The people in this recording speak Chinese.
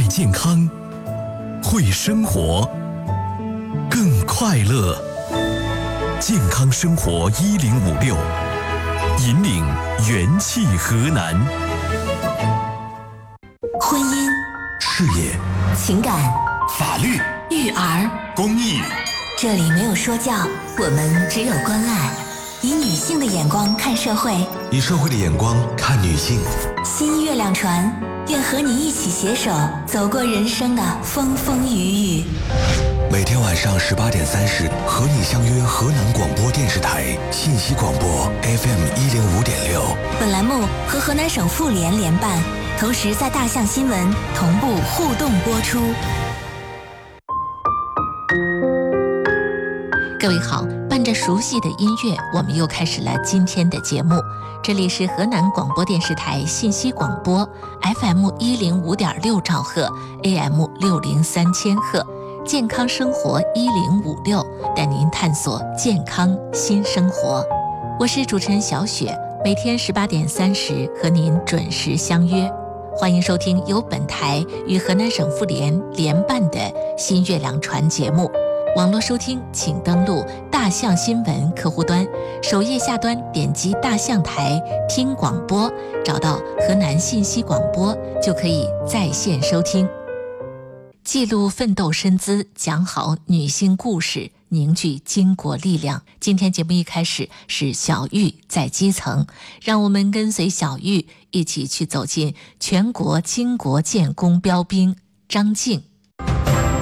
健康，会生活，更快乐。健康生活1056，引领元气河南。 婚姻、 事业、 情感、 法律、 育儿、 公益， 这里没有说教，我们只有关爱。以女性的眼光看社会， 以社会的眼光看女性。 新月亮船愿和你一起携手走过人生的风风雨雨。 每天晚上18点30，和你相约河南广播电视台信息广播 FM105.6。 本栏目和河南省妇联联办，同时在大象新闻同步互动播出。 各位好，伴着熟悉的音乐，我们又开始了今天的节目。这里是河南广播电视台信息广播 FM105.6兆赫 AM603千赫，健康生活1056，带您探索健康新生活。我是主持人小雪，每天18点30和您准时相约。欢迎收听由本台与河南省妇联联办的新月亮船节目。网络收听请登录大象新闻客户端，首页下端点击大象台听广播，找到河南信息广播就可以在线收听。记录奋斗身姿，讲好女性故事，凝聚巾帼力量。今天节目一开始是小玉在基层，让我们跟随小玉一起去走进全国巾帼建功标兵张静。